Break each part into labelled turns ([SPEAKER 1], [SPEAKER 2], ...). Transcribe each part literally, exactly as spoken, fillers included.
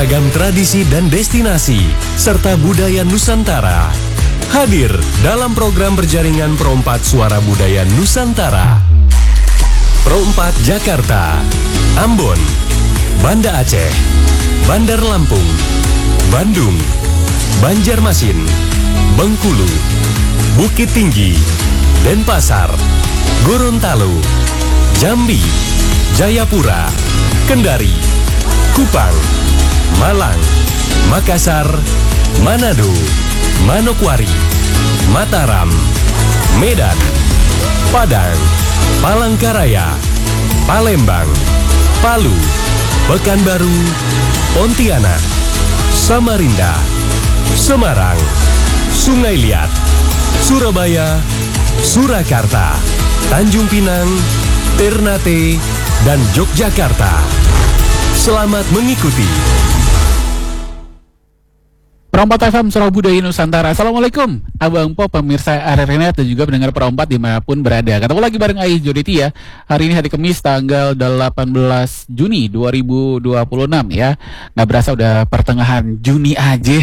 [SPEAKER 1] Beragam tradisi dan destinasi, serta budaya Nusantara. Hadir dalam program berjaringan Pro empat Suara Budaya Nusantara. Pro empat Jakarta, Ambon, Banda Aceh, Bandar Lampung, Bandung, Banjarmasin, Bengkulu, Bukit Tinggi, Denpasar, Gorontalo, Jambi, Jayapura, Kendari, Kupang, Malang, Makassar, Manado, Manokwari, Mataram, Medan, Padang, Palangkaraya, Palembang, Palu, Pekanbaru, Pontianak, Samarinda, Semarang, Sungai Liat, Surabaya, Surakarta, Tanjung Pinang, Ternate, dan Yogyakarta. Selamat mengikuti
[SPEAKER 2] Pro empat F M Suara Budaya Nusantara. Assalamualaikum Abang Po, pemirsa R R Net dan juga pendengar Pro empat dimanapun berada. Ketemu lagi bareng Ai Joditi ya. Hari ini hari Kamis tanggal delapan belas Juni dua ribu dua puluh enam ya. Nggak berasa udah pertengahan Juni aja.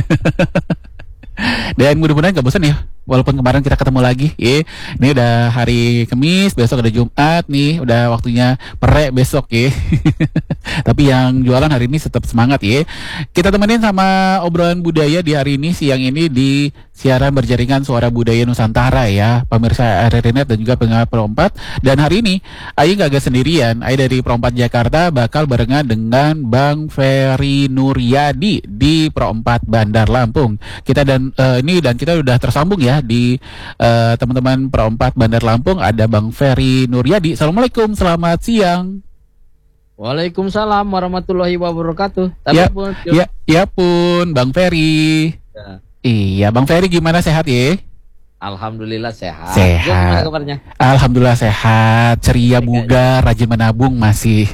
[SPEAKER 2] Dan mudah-mudahan gak bosan ya, walaupun kemarin kita ketemu lagi ya. Ini udah hari Kamis, besok ada Jumat nih, udah waktunya perek besok ya. Tapi yang jualan hari ini tetap semangat ya. Kita temenin sama obrolan budaya di hari ini, siang ini di siaran berjaringan Suara Budaya Nusantara ya, pemirsa R R Net dan juga pendengar Pro empat. Dan hari ini Ai gak agak sendirian, Ai dari Pro empat Jakarta bakal barengan dengan Bang Ferry Nuryadi di Pro empat Bandar Lampung. Kita dan uh, ini dan kita udah tersambung ya di uh, teman-teman Pro empat Bandar Lampung, ada Bang Ferry Nuryadi. Assalamualaikum, selamat siang.
[SPEAKER 3] Waalaikumsalam warahmatullahi wabarakatuh. Tapi
[SPEAKER 2] ya,
[SPEAKER 3] pun,
[SPEAKER 2] ya, ya pun Bang Ferry.
[SPEAKER 3] Ya.
[SPEAKER 2] Iya, Bang Ferry gimana, sehat ya?
[SPEAKER 3] Alhamdulillah sehat.
[SPEAKER 2] Sehat.
[SPEAKER 3] Gimana kabarnya?
[SPEAKER 2] Alhamdulillah sehat, ceria, bugar, rajin menabung masih.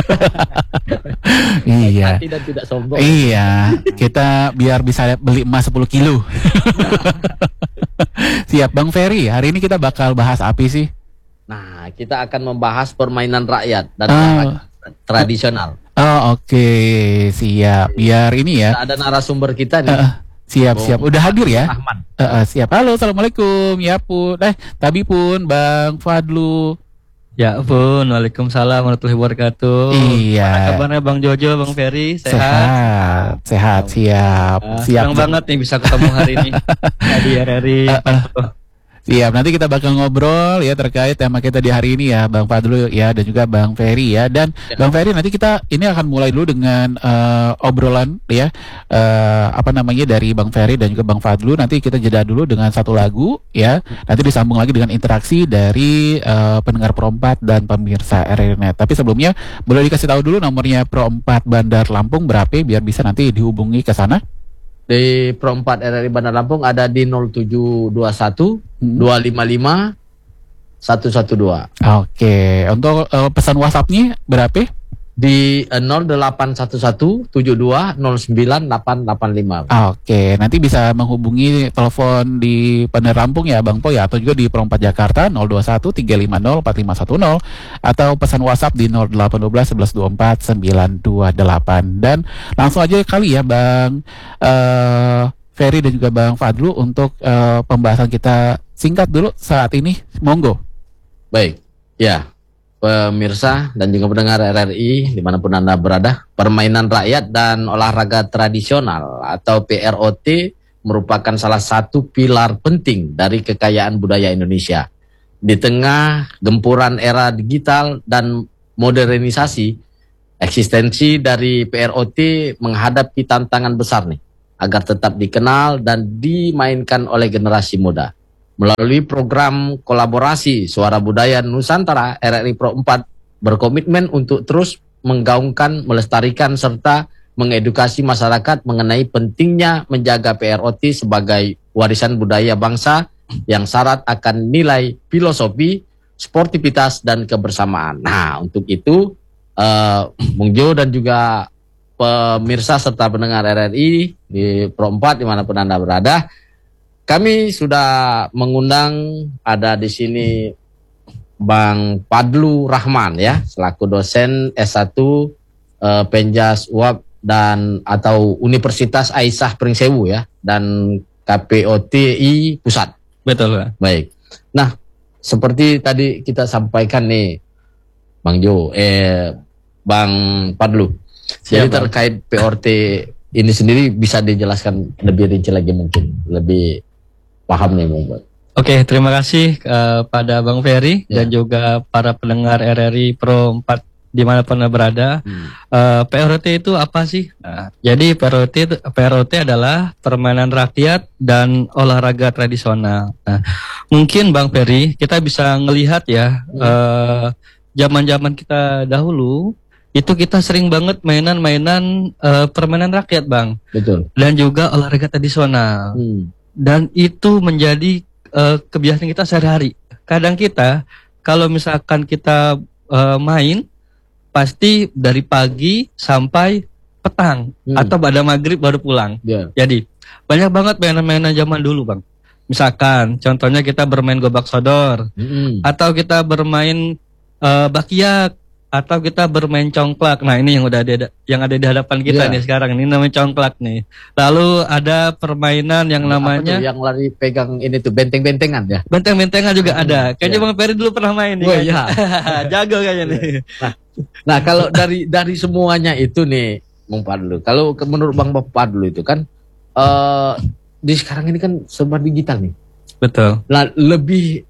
[SPEAKER 2] Iya.
[SPEAKER 3] Tidak tidak sombong.
[SPEAKER 2] Iya, kita biar bisa beli emas sepuluh kilo. Siap Bang Ferry, hari ini kita bakal bahas apa sih?
[SPEAKER 3] Nah, kita akan membahas permainan rakyat dan
[SPEAKER 2] Oh.
[SPEAKER 3] tradisional.
[SPEAKER 2] Oh oke, okay. Siap. Biar ini ya.
[SPEAKER 3] Ada narasumber kita nih.
[SPEAKER 2] Uh, siap,
[SPEAKER 3] Bung
[SPEAKER 2] siap. Udah hadir ya?
[SPEAKER 3] Rahman.
[SPEAKER 2] Uh, uh, siap. Halo, assalamualaikum. Ya pun. Eh, tapi pun Bang Fadlu.
[SPEAKER 4] Ya pun, waalaikumsalam warahmatullahi wabarakatuh.
[SPEAKER 2] Iya.
[SPEAKER 4] Apa kabarnya Bang Jojo, Bang Ferry? Sehat?
[SPEAKER 2] Sehat, sehat. Siap.
[SPEAKER 4] Uh,
[SPEAKER 2] siap.
[SPEAKER 4] Senang banget nih bisa ketemu hari ini di R R I.
[SPEAKER 2] Uh, uh. Siap, nanti kita bakal ngobrol ya terkait tema kita di hari ini ya, Bang Fadlu ya dan juga Bang Ferry ya. Dan ya. Bang Ferry, nanti kita ini akan mulai dulu dengan uh, obrolan ya, uh, apa namanya dari Bang Ferry dan juga Bang Fadlu. Nanti kita jeda dulu dengan satu lagu ya. Nanti disambung lagi dengan interaksi dari uh, pendengar Pro empat dan pemirsa R R Net. Tapi sebelumnya boleh dikasih tahu dulu nomornya Pro empat Bandar Lampung berapa biar bisa nanti dihubungi ke sana.
[SPEAKER 3] Di Pro empat R R I Bandar Lampung ada di nol tujuh dua satu dua lima lima satu satu dua.
[SPEAKER 2] Oke, untuk uh, pesan WhatsApp-nya berapa?
[SPEAKER 3] Di uh, nol delapan satu satu tujuh dua nol sembilan delapan delapan lima.
[SPEAKER 2] Oke, nanti bisa menghubungi telepon di Bandar Lampung ya Bang Po ya, atau juga di Pro empat Jakarta nol dua satu tiga lima nol empat lima satu nol, atau pesan WhatsApp di nol delapan satu dua satu satu dua empat sembilan dua delapan. Dan langsung aja kali ya Bang uh, Ferry dan juga Bang Fadlu untuk uh, pembahasan kita singkat dulu saat ini, monggo.
[SPEAKER 3] Baik, ya pemirsa dan juga pendengar R R I dimanapun Anda berada, permainan rakyat dan olahraga tradisional atau P R O T merupakan salah satu pilar penting dari kekayaan budaya Indonesia. Di tengah gempuran era digital dan modernisasi, eksistensi dari P R O T menghadapi tantangan besar nih, agar tetap dikenal dan dimainkan oleh generasi muda. Melalui program kolaborasi Suara Budaya Nusantara, R R I Pro empat berkomitmen untuk terus menggaungkan, melestarikan, serta mengedukasi masyarakat mengenai pentingnya menjaga P R O T sebagai warisan budaya bangsa yang syarat akan nilai filosofi, sportivitas, dan kebersamaan. Nah, untuk itu, uh, Bung Jo dan juga pemirsa serta pendengar R R I di Pro empat dimanapun Anda berada, kami sudah mengundang, ada di sini Bang Fadlu Rahman ya, selaku dosen S satu uh, Penjas U A B dan atau Universitas Aisyah Pringsewu ya, dan K P O T I Pusat.
[SPEAKER 4] Betul, Pak.
[SPEAKER 3] Baik. Nah, seperti tadi kita sampaikan nih, Bang Jo, eh Bang Padlu. Jadi
[SPEAKER 4] Siap, Bang.
[SPEAKER 3] terkait P R T ini sendiri bisa dijelaskan lebih rinci lagi mungkin, lebih paham nih Bang.
[SPEAKER 4] Oke, terima kasih kepada Bang Ferry
[SPEAKER 3] Ya.
[SPEAKER 4] dan juga para pendengar R R I Pro empat dimanapun Anda berada.
[SPEAKER 3] Hmm.
[SPEAKER 4] Eh, P R O T itu apa sih? Nah, jadi P R O T itu- P R O T adalah permainan rakyat dan olahraga tradisional. Nah, mungkin Bang Ferry kita bisa ngelihat ya, eh, zaman-zaman kita dahulu itu kita sering banget mainan-mainan eh, permainan rakyat, Bang,
[SPEAKER 3] Betul.
[SPEAKER 4] dan juga olahraga tradisional.
[SPEAKER 3] Hmm.
[SPEAKER 4] Dan itu menjadi eh, kebiasaan kita sehari-hari. Kadang kita kalau misalkan kita eh, main pasti dari pagi sampai petang
[SPEAKER 3] Hmm.
[SPEAKER 4] atau pada maghrib baru pulang.
[SPEAKER 3] Ya.
[SPEAKER 4] Jadi banyak banget mainan-mainan zaman dulu, Bang. Misalkan contohnya kita bermain gobak sodor,
[SPEAKER 3] Hmm.
[SPEAKER 4] atau kita bermain eh, bakiak, atau kita bermain congklak. Nah, ini yang udah ada yang ada di hadapan kita
[SPEAKER 3] Iya.
[SPEAKER 4] nih sekarang. Ini namanya congklak nih. Lalu ada permainan yang
[SPEAKER 3] Apa
[SPEAKER 4] namanya
[SPEAKER 3] tuh yang lari pegang ini tuh benteng-bentengan ya.
[SPEAKER 4] benteng-bentengan juga ada. Kayaknya
[SPEAKER 3] Iya.
[SPEAKER 4] Bang Ferry dulu pernah main nih.
[SPEAKER 3] Oh,
[SPEAKER 4] kayaknya.
[SPEAKER 3] iya.
[SPEAKER 4] Jago kayaknya nih.
[SPEAKER 3] Nah, kalau dari dari semuanya itu nih, Bang Padlu. Kalau ke- menurut Bang Padlu itu kan eh di sekarang ini kan serba digital nih.
[SPEAKER 4] Betul.
[SPEAKER 3] Nah, lebih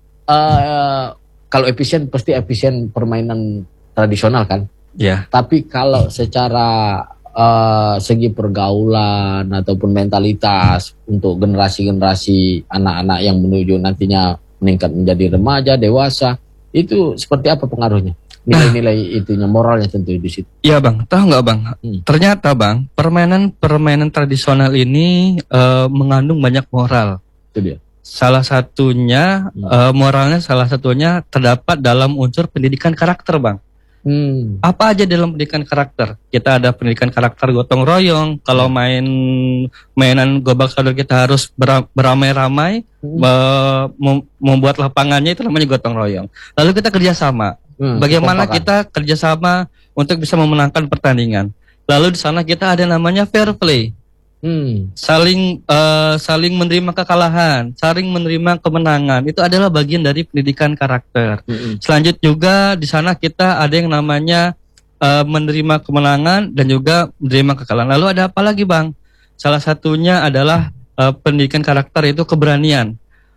[SPEAKER 3] eh kalau efisien pasti efisien permainan tradisional kan.
[SPEAKER 4] Ya.
[SPEAKER 3] Tapi kalau secara eh, segi pergaulan ataupun mentalitas untuk generasi-generasi anak-anak yang menuju nantinya meningkat menjadi remaja, dewasa, itu seperti apa pengaruhnya? Nilai-nilai itunya, moralnya tentu di situ.
[SPEAKER 4] Iya, Bang. Tahu nggak, Bang?
[SPEAKER 3] Hmm.
[SPEAKER 4] Ternyata, Bang, permainan-permainan tradisional ini eh, mengandung banyak moral.
[SPEAKER 3] Itu dia.
[SPEAKER 4] Salah satunya
[SPEAKER 3] Hmm.
[SPEAKER 4] eh, moralnya salah satunya terdapat dalam unsur pendidikan karakter, Bang.
[SPEAKER 3] Hmm.
[SPEAKER 4] Apa aja dalam pendidikan karakter? Kita ada pendidikan karakter gotong royong. Kalau main mainan gobak sodor kita harus bera- beramai-ramai,
[SPEAKER 3] Hmm.
[SPEAKER 4] me- mem- membuat lapangannya itu namanya gotong royong. Lalu kita kerjasama.
[SPEAKER 3] Hmm,
[SPEAKER 4] Bagaimana
[SPEAKER 3] kekompakan.
[SPEAKER 4] kita kerjasama untuk bisa memenangkan pertandingan. Lalu di sana kita ada namanya fair play.
[SPEAKER 3] Hmm.
[SPEAKER 4] Saling eh, saling menerima kekalahan, saling menerima kemenangan. Itu adalah bagian dari pendidikan karakter.
[SPEAKER 3] Hmm.
[SPEAKER 4] Selanjutnya juga di sana kita ada yang namanya eh, menerima kemenangan dan juga menerima kekalahan. Lalu ada apa lagi, Bang? Salah satunya adalah eh, pendidikan karakter itu keberanian.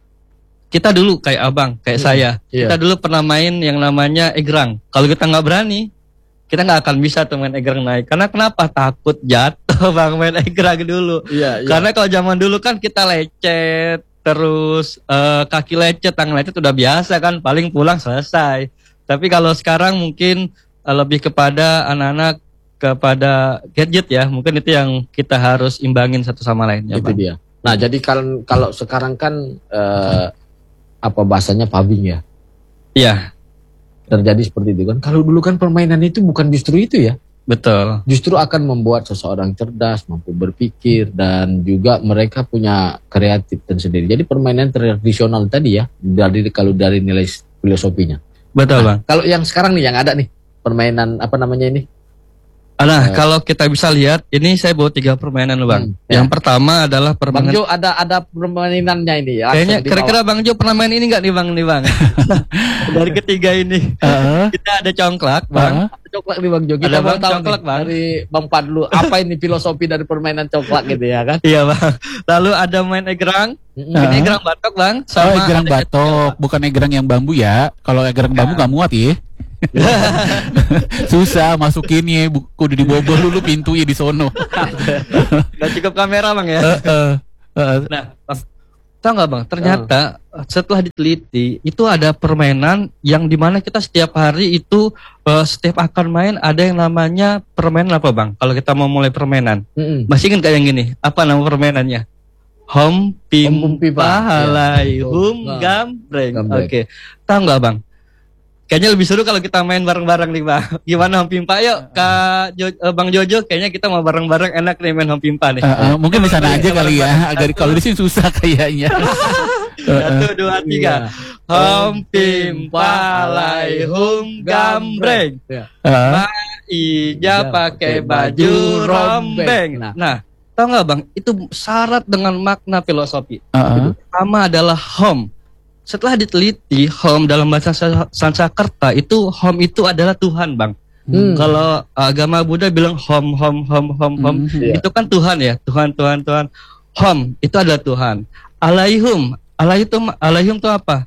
[SPEAKER 4] Kita dulu kayak Abang, kayak
[SPEAKER 3] Hmm,
[SPEAKER 4] saya.
[SPEAKER 3] iya.
[SPEAKER 4] Kita dulu pernah main yang namanya egrang. Kalau kita nggak berani, kita nggak akan bisa tuh main egrang naik. Karena kenapa? Takut jatuh, Bang, main egrang dulu.
[SPEAKER 3] Iya, iya.
[SPEAKER 4] Karena kalau zaman dulu kan kita lecet, terus eh, kaki lecet, tangan lecet udah biasa kan, paling pulang selesai. Tapi kalau sekarang mungkin eh, lebih kepada anak-anak kepada gadget ya, mungkin itu yang kita harus imbangin satu sama lain ya,
[SPEAKER 3] itu
[SPEAKER 4] Bang.
[SPEAKER 3] dia. Nah, jadi kalau kalau sekarang kan eh, apa bahasanya paving ya,
[SPEAKER 4] Iya,
[SPEAKER 3] terjadi seperti itu kan. Kalau dulu kan permainan itu bukan justru itu ya,
[SPEAKER 4] betul.
[SPEAKER 3] justru akan membuat seseorang cerdas, mampu berpikir, dan juga mereka punya kreatif dan sendiri. Jadi permainan tradisional tadi ya, dari kalau dari nilai filosofinya.
[SPEAKER 4] Betul, Bang.
[SPEAKER 3] Kalau yang sekarang nih yang ada nih permainan apa namanya ini?
[SPEAKER 4] Nah, kalau kita bisa lihat, ini saya bawa tiga permainan loh, Bang.
[SPEAKER 3] Hmm, ya.
[SPEAKER 4] Yang pertama adalah
[SPEAKER 3] Bang
[SPEAKER 4] permainan.
[SPEAKER 3] Jo ada ada permainannya ini ya.
[SPEAKER 4] Kayaknya
[SPEAKER 3] langsung
[SPEAKER 4] kira-kira
[SPEAKER 3] dibawa.
[SPEAKER 4] Bang Jo pernah main ini nggak nih, Bang? Nih, Bang. Dari ketiga ini.
[SPEAKER 2] Heeh.
[SPEAKER 4] Kita ada congklak, Bang.
[SPEAKER 2] Heeh.
[SPEAKER 3] coklat nih Bang Jo. Kita
[SPEAKER 4] Ada
[SPEAKER 3] mau
[SPEAKER 4] Bang
[SPEAKER 3] tahu
[SPEAKER 4] coklat,
[SPEAKER 3] nih
[SPEAKER 4] Bang.
[SPEAKER 3] dari Bang Padlu apa ini filosofi dari permainan coklat gitu ya kan?
[SPEAKER 4] Iya, Bang. Lalu ada main egrang.
[SPEAKER 3] Mm-mm.
[SPEAKER 2] Ah.
[SPEAKER 4] Ini egrang batok, Bang.
[SPEAKER 2] Oh,
[SPEAKER 4] Sama
[SPEAKER 2] egrang
[SPEAKER 4] ada-
[SPEAKER 2] batok, bukan egrang yang bambu ya. Kalau egrang bambu nggak muat ya. Susah masukinnya, bu- kudu dibobol dulu pintunya di sono.
[SPEAKER 4] Nggak cukup kamera, Bang ya.
[SPEAKER 2] Heeh. Heeh.
[SPEAKER 4] Nah, Bang, tahu nggak, Bang? Ternyata setelah diteliti itu ada permainan yang dimana kita setiap hari itu eh, setiap akan main ada yang namanya permainan apa, Bang? Kalau kita mau mulai permainan,
[SPEAKER 3] Mm-mm.
[SPEAKER 4] masih ingat kayak yang gini? Apa nama permainannya? Hom pim
[SPEAKER 3] Hom pim pipa.
[SPEAKER 4] palai
[SPEAKER 3] Ya,
[SPEAKER 4] hum
[SPEAKER 3] betul.
[SPEAKER 4] gambreng.
[SPEAKER 3] Gambreng.
[SPEAKER 4] Oke, tahu nggak, Bang? Kayaknya lebih seru kalau kita main bareng-bareng nih, Bang. Gimana Hom Pimpa? Yuk, Kak Jo- eh, Bang Jojo, kayaknya kita mau bareng-bareng enak nih main Hom Pimpa nih.
[SPEAKER 2] Heeh, mungkin di sana aja kali ya. Agar kalau di sini susah kayaknya.
[SPEAKER 4] Satu, dua, tiga.
[SPEAKER 3] Iya.
[SPEAKER 4] Hom Pimpa, lai hum gambreng.
[SPEAKER 3] Ya.
[SPEAKER 2] Heeh.
[SPEAKER 4] Ma- ija pakai baju rombeng. Nah, nah tahu nggak bang? Itu syarat dengan makna filosofi.
[SPEAKER 2] Uh-uh.
[SPEAKER 4] Pertama adalah home. Setelah diteliti, home dalam bahasa Sanskerta itu home itu adalah Tuhan, bang. Hmm. Kalau agama Buddha bilang home, home, home, home, home, hmm. itu kan Tuhan ya, Tuhan, Tuhan, Tuhan. Home itu adalah Tuhan. Alaihum, alaihum, alaihum itu apa?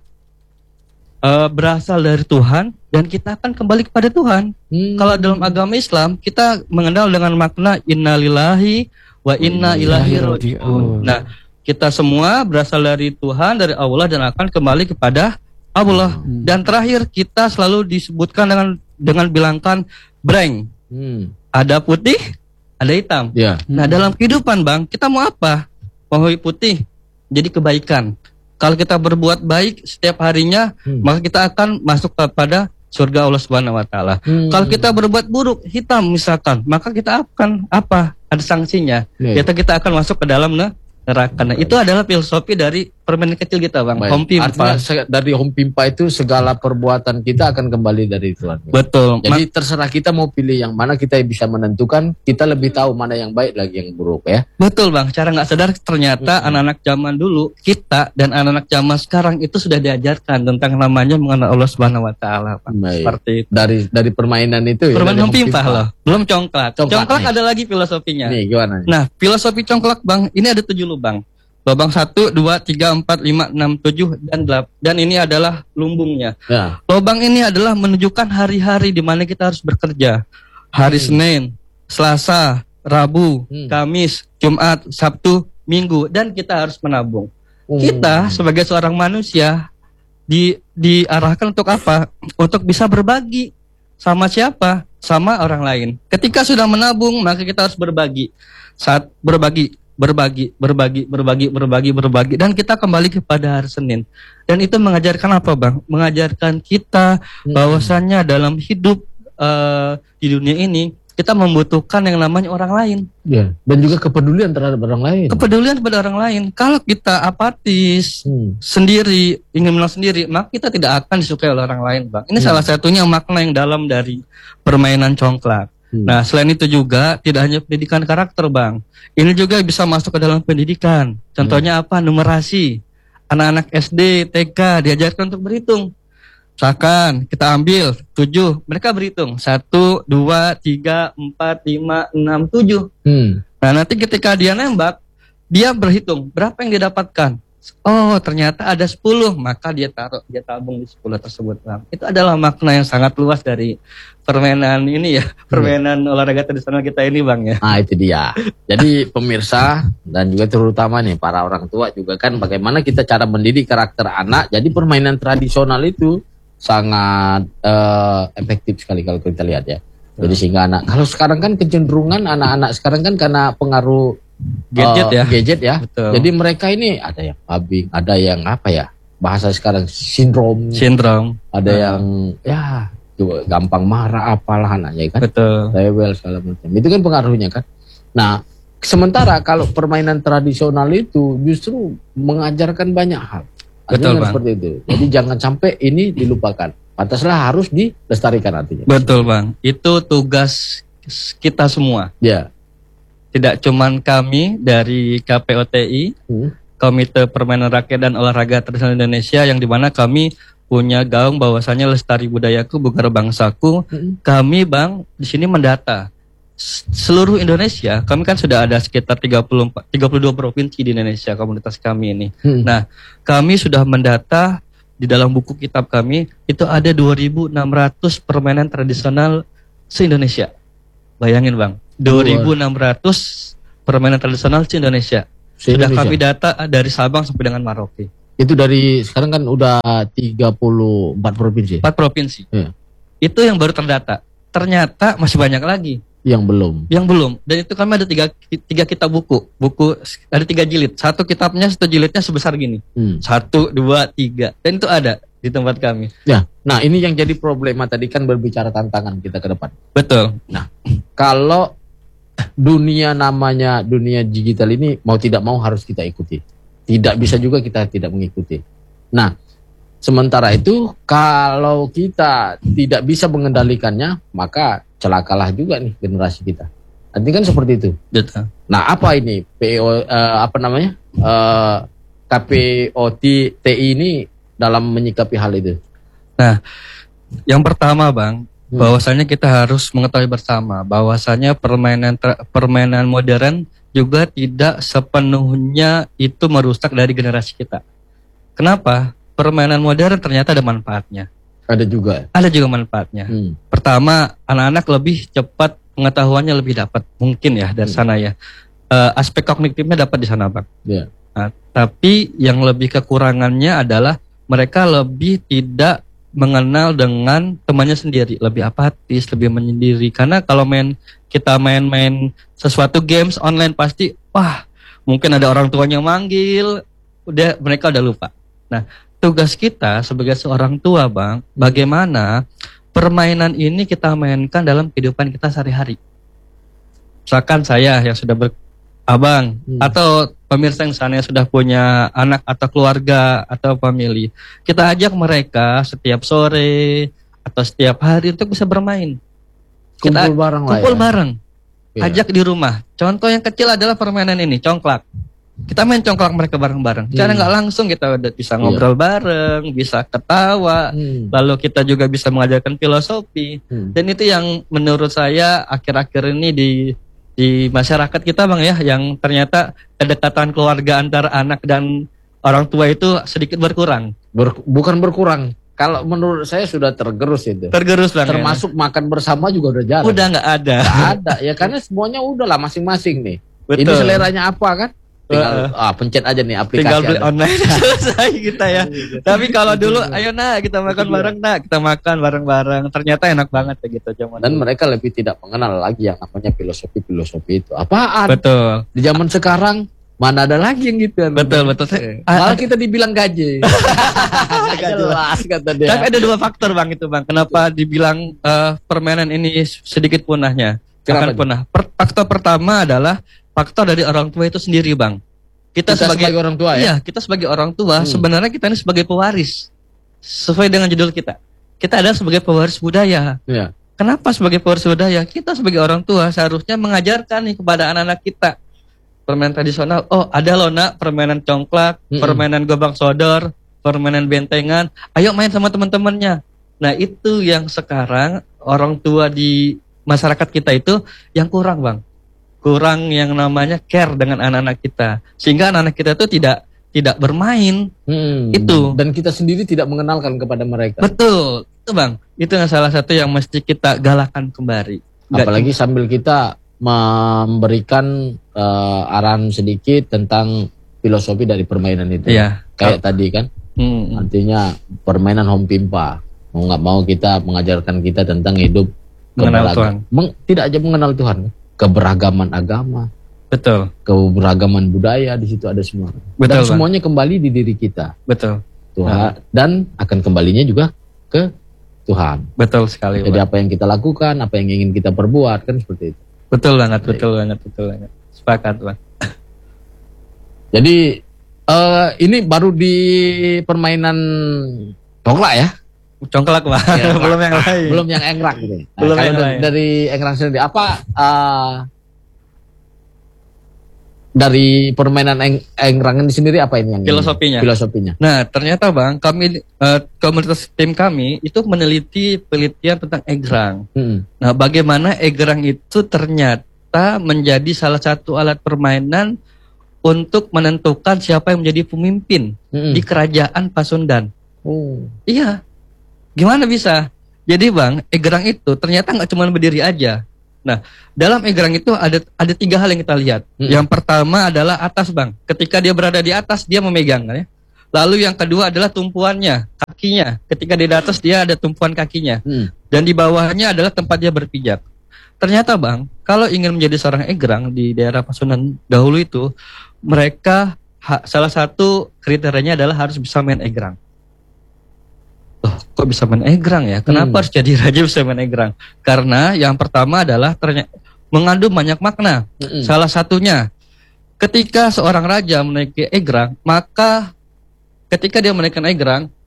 [SPEAKER 4] Uh, berasal dari Tuhan dan kita akan kembali kepada Tuhan. Hmm. Kalau dalam agama Islam kita mengenal dengan makna innalillahi wa inna ilahi raji'un. Nah, kita semua berasal dari Tuhan, dari Allah dan akan kembali kepada Allah. Hmm. Dan terakhir kita selalu disebutkan dengan dengan bilangkan breng. Hmm. Ada putih, ada hitam.
[SPEAKER 3] Yeah.
[SPEAKER 4] Nah, dalam kehidupan, bang, kita mau apa? Mau putih, jadi kebaikan. Kalau kita berbuat baik setiap harinya, hmm. maka kita akan masuk kepada surga Allah Subhanahu wa taala. Hmm. Kalau kita berbuat buruk, hitam misalkan, maka kita akan apa? Ada sanksinya. Yeah. Kita kita akan masuk ke dalam neraka. Nah, itu adalah filosofi dari permainan kecil kita, bang.
[SPEAKER 3] Baik.
[SPEAKER 4] Home Pimpa.
[SPEAKER 3] Artinya dari Home Pimpa itu segala perbuatan kita akan kembali dari Tuhan.
[SPEAKER 4] Betul.
[SPEAKER 3] Jadi terserah kita mau pilih yang mana, kita bisa menentukan. Kita lebih tahu mana yang baik lagi yang buruk ya.
[SPEAKER 4] Betul, bang. Cara nggak sadar ternyata hmm. anak-anak zaman dulu kita dan anak-anak zaman sekarang itu sudah diajarkan tentang namanya mengenal Allah Subhanahu wa taala, Pak. Seperti itu. Dari dari permainan itu ya. Permainan Home Pimpa loh. Belum congklak.
[SPEAKER 3] Congklak,
[SPEAKER 4] congklak ada lagi filosofinya.
[SPEAKER 3] Nih, gimana?
[SPEAKER 4] Nah, filosofi congklak, bang, ini ada tujuh lubang. Lubang satu, dua, tiga, empat, lima, enam, tujuh, dan delapan. Dan ini adalah lumbungnya. Ya. Lubang ini adalah menunjukkan hari-hari di mana kita harus bekerja. Hari hmm. Senin, Selasa, Rabu, hmm. Kamis, Jumat, Sabtu, Minggu. Dan kita harus menabung. Hmm. Kita sebagai seorang manusia di, diarahkan untuk apa? Untuk bisa berbagi. Sama siapa? Sama orang lain. Ketika sudah menabung, maka kita harus berbagi. Saat berbagi. berbagi, berbagi, berbagi, berbagi, berbagi, dan kita kembali kepada hari Senin. Dan itu mengajarkan apa, bang? Mengajarkan kita bahwasannya dalam hidup uh, di dunia ini kita membutuhkan yang namanya orang lain.
[SPEAKER 3] Ya. Dan juga kepedulian terhadap orang lain.
[SPEAKER 4] Kepedulian kepada orang lain. Kalau kita apatis hmm. sendiri, ingin menang sendiri, maka kita tidak akan disukai oleh orang lain, bang. Ini hmm. salah satunya makna yang dalam dari permainan congklak. Nah, selain itu juga tidak hanya pendidikan karakter, bang. Ini juga bisa masuk ke dalam pendidikan. Contohnya hmm. apa? Numerasi. Anak-anak S D, T K diajarkan untuk berhitung. Misalkan kita ambil tujuh, mereka berhitung satu, dua, tiga, empat, lima, enam, tujuh. Hmm. Nah, nanti ketika dia nembak, dia berhitung berapa yang dia dapatkan. Oh, ternyata ada sepuluh, maka dia taruh, dia tabung di sepuluh tersebut, bang. Itu adalah makna yang sangat luas dari permainan ini ya, permainan hmm. olahraga tradisional kita ini, bang ya.
[SPEAKER 3] Nah, itu dia. Jadi pemirsa dan juga terutama nih para orang tua juga kan bagaimana kita cara mendidik karakter anak. Jadi permainan tradisional itu sangat uh, efektif sekali kalau kita lihat ya. Jadi sehingga anak, kalau sekarang kan kecenderungan anak-anak sekarang kan karena pengaruh
[SPEAKER 4] gadget
[SPEAKER 3] uh,
[SPEAKER 4] ya,
[SPEAKER 3] gadget ya.
[SPEAKER 4] Betul.
[SPEAKER 3] Jadi mereka ini ada yang babing, ada yang apa ya, bahasa sekarang sindrom,
[SPEAKER 4] sindrom,
[SPEAKER 3] ada
[SPEAKER 4] hmm.
[SPEAKER 3] yang ya juga gampang marah apalah anaknya kan,
[SPEAKER 4] betul,
[SPEAKER 3] rebel segala macam. Itu kan pengaruhnya kan. Nah, sementara kalau permainan tradisional itu justru mengajarkan banyak hal.
[SPEAKER 4] Betul, bang.
[SPEAKER 3] Seperti itu. Jadi jangan sampai ini dilupakan. Pantaslah harus dilestarikan artinya.
[SPEAKER 4] Betul, bang. Itu tugas kita semua.
[SPEAKER 3] Ya.
[SPEAKER 4] Tidak cuman kami dari K P O T I, hmm. Komite Permainan Rakyat dan Olahraga Tradisional Indonesia, yang dimana kami punya gaung bahwasanya lestari budayaku bugar bangsaku. Hmm. Kami, bang, di sini mendata seluruh Indonesia. Kami kan sudah ada sekitar tiga puluh empat, tiga puluh dua provinsi di Indonesia komunitas kami ini. Hmm. Nah, kami sudah mendata di dalam buku kitab kami itu ada dua ribu enam ratus permainan tradisional se-Indonesia. Bayangin, bang. dua ribu enam ratus permainan tradisional se-Indonesia. Sudah kami data dari Sabang sampai dengan Merauke.
[SPEAKER 3] Itu dari sekarang kan udah tiga puluh empat provinsi.
[SPEAKER 4] empat provinsi.
[SPEAKER 3] Ya.
[SPEAKER 4] Itu yang baru terdata. Ternyata masih banyak lagi
[SPEAKER 3] yang belum.
[SPEAKER 4] Yang belum. Dan itu kami ada tiga, tiga kitab buku. Buku ada tiga jilid. Satu kitabnya, satu jilidnya sebesar gini. Hmm. Satu, dua, tiga. Dan itu ada di tempat kami.
[SPEAKER 3] Ya. Nah, ini yang jadi problema tadi kan berbicara tantangan kita ke depan.
[SPEAKER 4] Betul.
[SPEAKER 3] Nah, kalau dunia namanya dunia digital ini mau tidak mau harus kita ikuti. Tidak bisa juga kita tidak mengikuti. Nah, Sementara itu kalau kita tidak bisa mengendalikannya, maka celakalah juga nih generasi kita. Nanti kan seperti itu.
[SPEAKER 4] Betul.
[SPEAKER 3] Nah, apa ini P O uh, apa namanya uh, K P O T T I ini dalam menyikapi hal itu?
[SPEAKER 4] Nah, yang pertama Bang, hmm. bahwasanya kita harus mengetahui bersama bahwasanya permainan permainan modern juga tidak sepenuhnya itu merusak dari generasi kita. Kenapa? Permainan modern ternyata ada manfaatnya.
[SPEAKER 3] Ada juga.
[SPEAKER 4] Ada juga manfaatnya. Hmm. Pertama, anak-anak lebih cepat pengetahuannya lebih dapat, mungkin ya dari hmm. sana ya. Uh, aspek kognitifnya dapat di sana Bang.
[SPEAKER 3] Yeah.
[SPEAKER 4] Nah, tapi yang lebih kekurangannya adalah mereka lebih tidak mengenal dengan temannya sendiri, lebih apatis, lebih menyendiri. Karena kalau main kita main-main sesuatu games online pasti, wah mungkin ada orang tuanya manggil, udah mereka udah lupa. Nah, tugas kita sebagai seorang tua Bang, bagaimana permainan ini kita mainkan dalam kehidupan kita sehari-hari. Misalkan saya yang sudah ber abang hmm. atau pemirsa yang sana sudah punya anak atau keluarga atau family, kita ajak mereka setiap sore atau setiap hari untuk bisa bermain.
[SPEAKER 3] Kumpul
[SPEAKER 4] kita,
[SPEAKER 3] bareng lah
[SPEAKER 4] kumpul
[SPEAKER 3] ya.
[SPEAKER 4] bareng.
[SPEAKER 3] Yeah.
[SPEAKER 4] Ajak di rumah. Contoh yang kecil adalah permainan ini, congklak. Kita main congklak mereka bareng-bareng. Cara nggak hmm. langsung kita udah bisa ngobrol yeah. bareng, bisa ketawa, hmm. lalu kita juga bisa mengajarkan filosofi. Hmm. Dan itu yang menurut saya akhir-akhir ini di di masyarakat kita Bang ya, yang ternyata kedekatan keluarga antara anak dan orang tua itu sedikit berkurang.
[SPEAKER 3] Ber, bukan berkurang. Kalau menurut saya sudah tergerus itu.
[SPEAKER 4] Tergerus Bang.
[SPEAKER 3] Termasuk ya. Makan bersama juga udah jarang.
[SPEAKER 4] Udah nggak ada.
[SPEAKER 3] Nggak ada ya, karena semuanya udahlah masing-masing nih.
[SPEAKER 4] Betul.
[SPEAKER 3] Ini seleranya apa kan? Tinggal uh, ah, pencet aja nih aplikasi.
[SPEAKER 4] Tinggal beli online selesai kita ya. Tapi kalau dulu, ayo nak kita makan bareng nak, kita makan bareng-bareng. Ternyata enak banget ya gitu zaman.
[SPEAKER 3] Dan dulu. Mereka lebih tidak mengenal lagi yang namanya filosofi-filosofi itu. Apaan?
[SPEAKER 4] Betul.
[SPEAKER 3] Di zaman sekarang mana ada lagi yang gitu.
[SPEAKER 4] Betul betul.
[SPEAKER 3] Eh, malah kita dibilang gaje. Jelas kata dia.
[SPEAKER 4] Tapi ada dua faktor Bang itu Bang. Kenapa dibilang uh, permainan ini sedikit punahnya? Akan punah. Per, faktor pertama adalah faktor dari orang tua itu sendiri Bang. Kita, kita sebagai, sebagai orang tua ya. Iya, kita sebagai orang tua hmm. sebenarnya kita ini sebagai pewaris. Sesuai dengan judul kita. Kita adalah sebagai pewaris budaya.
[SPEAKER 3] Ya.
[SPEAKER 4] Kenapa sebagai pewaris budaya? Kita sebagai orang tua seharusnya mengajarkan nih kepada anak-anak kita permainan tradisional. Oh, ada loh nak permainan congklak, hmm. permainan gobang sodor, permainan bentengan. Ayo main sama teman-temannya. Nah, itu yang sekarang orang tua di masyarakat kita itu yang kurang Bang. Kurang yang namanya care dengan anak-anak kita, sehingga anak-anak kita itu tidak tidak bermain. Hmm, itu
[SPEAKER 3] dan kita sendiri tidak mengenalkan kepada mereka.
[SPEAKER 4] Betul, itu Bang. Itu yang salah satu yang mesti kita galakan kembali.
[SPEAKER 3] Apalagi Gak, sambil kita memberikan uh, arahan sedikit tentang filosofi dari permainan itu.
[SPEAKER 4] Iya.
[SPEAKER 3] Kayak oh. tadi kan, hmm. artinya permainan home pimpa. Mau nggak mau kita mengajarkan kita tentang hidup
[SPEAKER 4] mengenal Tuhan.
[SPEAKER 3] Meng, tidak aja mengenal Tuhan. Keberagaman agama,
[SPEAKER 4] betul.
[SPEAKER 3] Keberagaman budaya di situ ada semua.
[SPEAKER 4] Betul,
[SPEAKER 3] dan semuanya Bang. Kembali di diri kita.
[SPEAKER 4] Betul.
[SPEAKER 3] Tuhan nah. Dan akan kembalinya juga ke Tuhan.
[SPEAKER 4] Betul sekali.
[SPEAKER 3] Jadi Bang. Apa yang kita lakukan, apa yang ingin kita perbuat kan seperti itu.
[SPEAKER 4] Betul banget, Jadi. betul banget, betul banget. Sepakat Bang.
[SPEAKER 3] Jadi uh, ini baru di permainan congklak ya.
[SPEAKER 4] Congklak Bang, ya, belum yang lain.
[SPEAKER 3] Belum yang engrak gitu. Nah,
[SPEAKER 4] belum
[SPEAKER 3] kalau
[SPEAKER 4] yang
[SPEAKER 3] dari,
[SPEAKER 4] lain.
[SPEAKER 3] dari engrak sendiri apa uh, dari permainan eng, engrangan sendiri apa ini yang
[SPEAKER 4] filosofinya?
[SPEAKER 3] Ini? Filosofinya.
[SPEAKER 4] Nah, ternyata Bang, kami uh, komunitas tim kami itu meneliti penelitian tentang egrang. Hmm. Nah, bagaimana egrang itu ternyata menjadi salah satu alat permainan untuk menentukan siapa yang menjadi pemimpin hmm. di kerajaan Pasundan. Oh. Iya. Gimana bisa? Jadi Bang, egrang itu ternyata nggak cuma berdiri aja. Nah, dalam egrang itu ada ada tiga hal yang kita lihat. Hmm. Yang pertama adalah atas Bang. Ketika dia berada di atas, dia memegang. Ya. Lalu yang kedua adalah tumpuannya, kakinya. Ketika dia di atas, dia ada tumpuan kakinya. Hmm. Dan di bawahnya adalah tempat dia berpijak. Ternyata Bang, kalau ingin menjadi seorang egrang di daerah Pasundan dahulu itu, mereka ha, salah satu kriterianya adalah harus bisa main egrang. Oh, kok bisa main egrang ya? Kenapa hmm. harus jadi raja bisa main egrang? Karena yang pertama adalah ternyata mengandung banyak makna. Hmm. Salah satunya, ketika seorang raja menaiki egrang, maka ketika dia menaikkan egrang,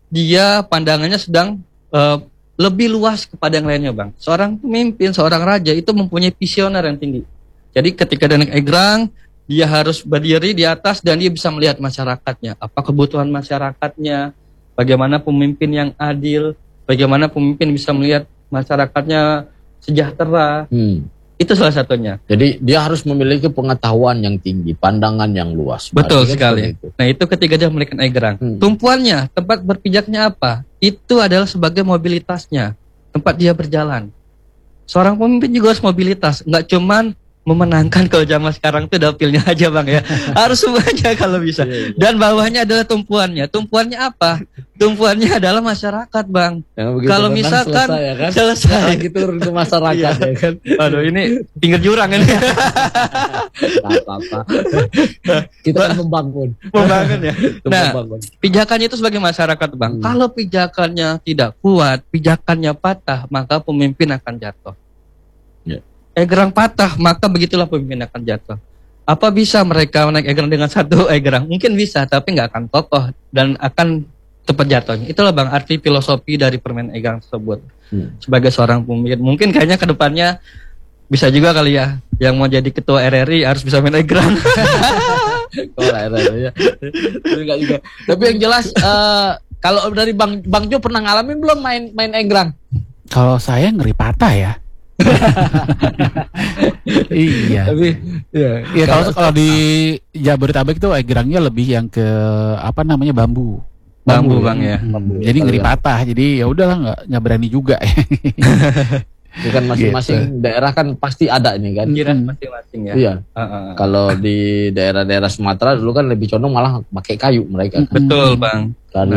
[SPEAKER 4] dia pandangannya sedang uh, lebih luas kepada yang lainnya, Bang. Seorang pemimpin, seorang raja itu mempunyai visioner yang tinggi. Jadi ketika dia naik egrang, dia harus berdiri di atas dan dia bisa melihat masyarakatnya, apa kebutuhan masyarakatnya, bagaimana pemimpin yang adil, bagaimana pemimpin bisa melihat masyarakatnya sejahtera. Hmm. Itu salah satunya.
[SPEAKER 3] Jadi dia harus memiliki pengetahuan yang tinggi, pandangan yang luas.
[SPEAKER 4] Betul sekali. Itu. Nah itu ketika dia memiliki egrang. Hmm. Tumpuannya, tempat berpijaknya apa? Itu adalah sebagai mobilitasnya, tempat dia berjalan. Seorang pemimpin juga harus mobilitas, nggak cuman memenangkan. Kalau zaman sekarang itu dapilnya aja, Bang, ya. Harus semuanya kalau bisa. Dan bawahnya adalah tumpuannya. Tumpuannya apa? Tumpuannya adalah masyarakat, Bang. Kalau misalkan selesai, ya kan? selesai
[SPEAKER 3] gitu turun ke masyarakat, ya kan.
[SPEAKER 4] Aduh, ini pinggir jurang ini.
[SPEAKER 3] apa-apa. Kita membangun.
[SPEAKER 4] Membangun ya. Nah, pijakannya itu sebagai masyarakat, Bang. Hmm. Kalau pijakannya tidak kuat, pijakannya patah, maka pemimpin akan jatuh. Ya. Egrang patah, maka begitulah pemimpin akan jatuh. Apa bisa mereka naik egrang dengan satu egrang? Mungkin bisa, tapi nggak akan kokoh dan akan cepat jatuhnya. Itulah, Bang, arti filosofi dari permainan egrang tersebut. Hmm. Sebagai seorang pemimpin, mungkin kayaknya ke depannya bisa juga kali ya, yang mau jadi ketua R R I harus bisa main egrang.
[SPEAKER 3] Ketua R R I ya. juga. Tapi yang jelas, uh, kalau dari Bang Bang Jo pernah ngalamin belum main main egrang?
[SPEAKER 2] Kalau saya ngeri patah ya. Iya.
[SPEAKER 3] Tapi ya,
[SPEAKER 2] ya kalau kalau di Jabodetabek itu egrangnya lebih yang ke apa namanya bambu.
[SPEAKER 4] Bambu, bambu Bang ya.
[SPEAKER 2] Bambu. Jadi ngeri patah. Jadi ya udahlah nggak nggak berani juga.
[SPEAKER 3] Bukan masing-masing gitu. Daerah kan pasti ada ini kan.
[SPEAKER 4] Pikiran masing-masing ya.
[SPEAKER 3] Iya. Uh, uh, uh. Kalau di daerah-daerah Sumatera dulu kan lebih condong malah pakai kayu mereka. Kan?
[SPEAKER 4] Betul, Bang.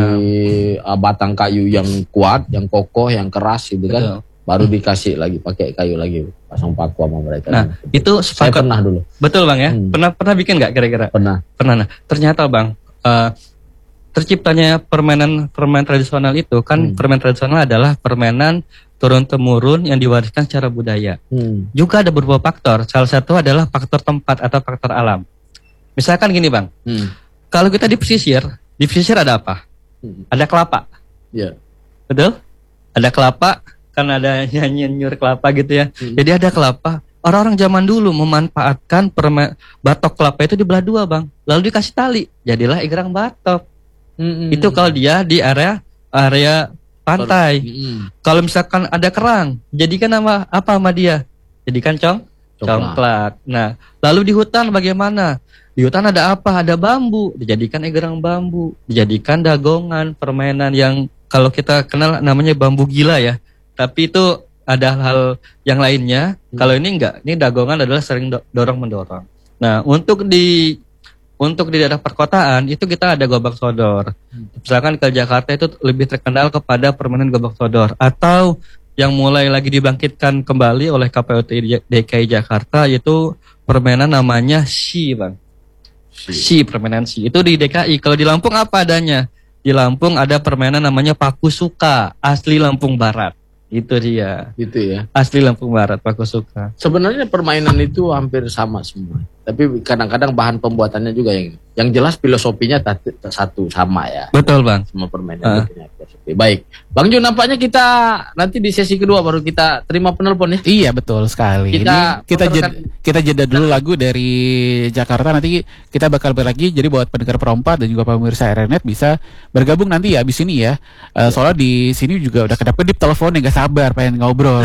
[SPEAKER 3] Dari nah. batang kayu yang kuat, yang kokoh, yang keras gitu. Betul. Kan. Baru dikasih lagi pakai kayu lagi, pasang paku sama mereka.
[SPEAKER 4] Nah, kan. Itu
[SPEAKER 3] saya pernah dulu.
[SPEAKER 4] Betul, Bang ya. Hmm. Pernah pernah bikin nggak kira-kira?
[SPEAKER 3] Pernah.
[SPEAKER 4] Pernah. Nah, ternyata, Bang, uh, terciptanya permainan permainan tradisional itu kan hmm. permainan tradisional adalah permainan turun temurun yang diwariskan secara budaya. Hmm. Juga ada beberapa faktor. Salah satu adalah faktor tempat atau faktor alam. Misalkan gini, Bang. Hmm. Kalau kita di pesisir, di pesisir ada apa? Hmm. Ada kelapa.
[SPEAKER 3] Iya. Yeah.
[SPEAKER 4] Betul? Ada kelapa. Kan ada nyanyian nyur kelapa gitu ya. Hmm. Jadi ada kelapa. Orang-orang zaman dulu memanfaatkan perma- batok kelapa itu dibelah dua, Bang. Lalu dikasih tali. Jadilah egrang batok. Hmm. Itu kalau dia di area area pantai. Hmm. Kalau misalkan ada kerang, jadikan nama apa sama dia? Jadikan cong congklak. Nah, lalu di hutan bagaimana? Di hutan ada apa? Ada bambu. Dijadikan egrang bambu. Dijadikan dagongan, permainan yang kalau kita kenal namanya bambu gila ya. Tapi itu ada hal yang lainnya. Hmm. Kalau ini enggak, ini dagongan adalah sering do- dorong mendorong. Nah, untuk di untuk di daerah perkotaan itu kita ada gobak sodor. Hmm. Misalkan ke Jakarta itu lebih terkenal kepada permainan gobak sodor, atau yang mulai lagi dibangkitkan kembali oleh K P U T D K I Jakarta yaitu permainan namanya si, Bang. Si, si permainan si itu di D K I. Kalau di Lampung apa adanya? Di Lampung ada permainan namanya Paku Suka, asli Lampung Barat. Itu dia.
[SPEAKER 3] Gitu ya.
[SPEAKER 4] Asli Lampung Barat, Paku Suka.
[SPEAKER 3] Sebenarnya permainan itu hampir sama semua. Tapi kadang-kadang bahan pembuatannya juga yang yang jelas filosofinya t- t- satu sama ya.
[SPEAKER 4] Betul, Bang.
[SPEAKER 3] Semua permainan uh. filosofi. Baik. Bang Jun, nampaknya kita nanti di sesi kedua baru kita terima penelpon ya.
[SPEAKER 2] Iya, betul sekali.
[SPEAKER 3] Kita
[SPEAKER 2] Ini kita jeda, kita jeda dulu lagu dari Jakarta, nanti kita bakal balik lagi. Jadi buat pendengar Perompat dan juga pemirsa R R Net bisa bergabung nanti ya abis ini ya. Uh, soalnya di sini juga udah kedap-kedip teleponnya, gak sabar pengen ngobrol.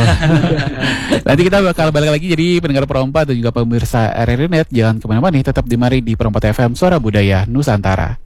[SPEAKER 2] Nanti kita bakal balik lagi jadi pendengar Perompat dan juga pemirsa R R Net. Jangan kemana-mana nih, tetap di mari di Perompat F M Suara Budaya Nusantara.